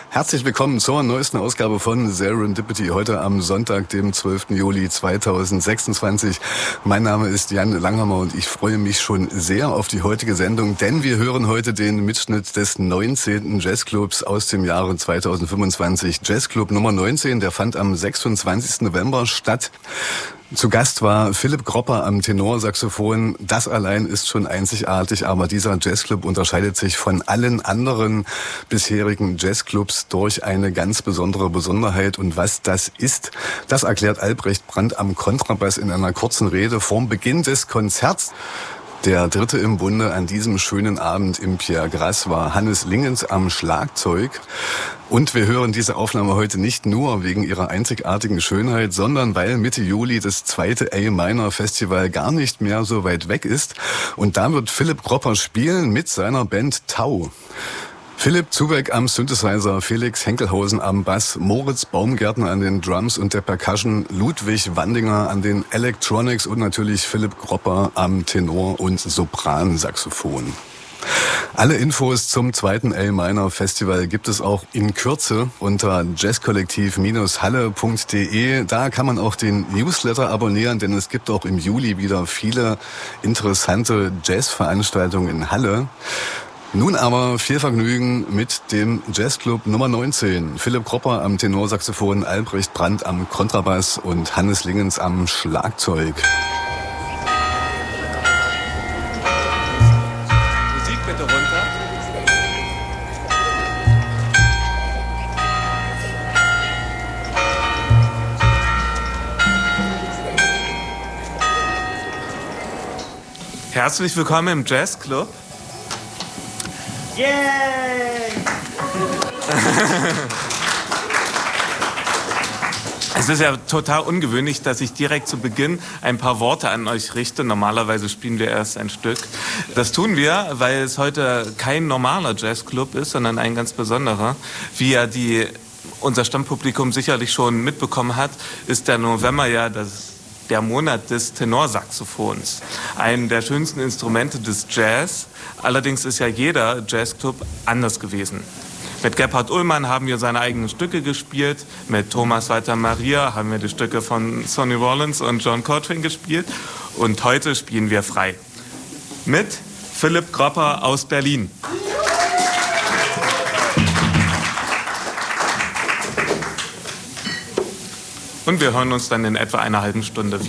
Herzlich willkommen zur neuesten Ausgabe von Serendipity, heute am Sonntag, dem 12. Juli 2026. Mein Name ist Jan Langhammer und ich freue mich schon sehr auf die heutige Sendung, denn wir hören heute den Mitschnitt des 19. Jazzclubs aus dem Jahre 2025. Jazzclub Nummer 19, der fand am 26. November statt. Zu Gast war Philipp Gropper am Tenorsaxophon. Das allein ist schon einzigartig, aber dieser Jazzclub unterscheidet sich von allen anderen bisherigen Jazzclubs durch eine ganz besondere Besonderheit. Und was das ist, das erklärt Albrecht Brandt am Kontrabass in einer kurzen Rede vorm Beginn des Konzerts. Der dritte im Bunde an diesem schönen Abend im Pierre Grasse war Hannes Lingens am Schlagzeug. Und wir hören diese Aufnahme heute nicht nur wegen ihrer einzigartigen Schönheit, sondern weil Mitte Juli das zweite A-Minor-Festival gar nicht mehr so weit weg ist. Und da wird Philipp Gropper spielen mit seiner Band Tau. Philipp Zubeck am Synthesizer, Felix Henkelhausen am Bass, Moritz Baumgärtner an den Drums und der Percussion, Ludwig Wandinger an den Electronics und natürlich Philipp Gropper am Tenor- und Sopransaxophon. Alle Infos zum zweiten A-Minor Festival gibt es auch in Kürze unter jazzkollektiv-halle.de. Da kann man auch den Newsletter abonnieren, denn es gibt auch im Juli wieder viele interessante Jazzveranstaltungen in Halle. Nun aber viel Vergnügen mit dem Jazzclub Nummer 19. Philipp Gropper am Tenorsaxophon, Albrecht Brandt am Kontrabass und Hannes Lingens am Schlagzeug. Musik bitte runter. Herzlich willkommen im Jazzclub. Yay! Es ist ja total ungewöhnlich, dass ich direkt zu Beginn ein paar Worte an euch richte. Normalerweise spielen wir erst ein Stück. Das tun wir, weil es heute kein normaler Jazzclub ist, sondern ein ganz besonderer. Wie ja unser Stammpublikum sicherlich schon mitbekommen hat, ist der November ja der Monat des Tenorsaxophons. Ein der schönsten Instrumente des Jazz. Allerdings ist ja jeder Jazzclub anders gewesen. Mit Gebhard Ullmann haben wir seine eigenen Stücke gespielt. Mit Thomas Walter Maria haben wir die Stücke von Sonny Rollins und John Coltrane gespielt. Und heute spielen wir frei. Mit Philipp Gropper aus Berlin. Und wir hören uns dann in etwa einer halben Stunde wieder.